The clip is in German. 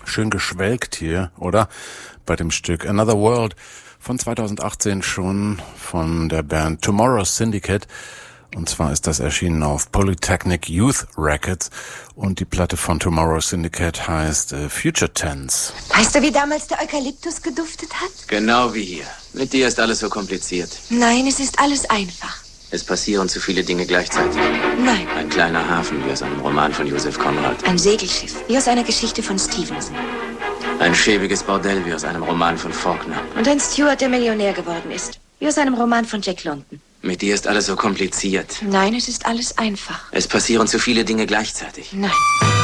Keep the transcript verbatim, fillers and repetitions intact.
schön geschwelgt hier, oder? Bei dem Stück Another World von zweitausendachtzehn schon von der Band Tomorrow Syndicate. Und zwar ist das erschienen auf Polytechnic Youth Records und die Platte von Tomorrow Syndicate heißt äh, Future Tense. Weißt du, wie damals der Eukalyptus geduftet hat? Genau wie hier. Mit dir ist alles so kompliziert. Nein, es ist alles einfach. Es passieren zu viele Dinge gleichzeitig. Nein. Ein kleiner Hafen wie aus einem Roman von Joseph Conrad. Ein Segelschiff wie aus einer Geschichte von Stevenson. Ein schäbiges Bordell wie aus einem Roman von Faulkner. Und ein Steward, der Millionär geworden ist. Wie aus einem Roman von Jack London. Mit dir ist alles so kompliziert. Nein, es ist alles einfach. Es passieren zu viele Dinge gleichzeitig. Nein.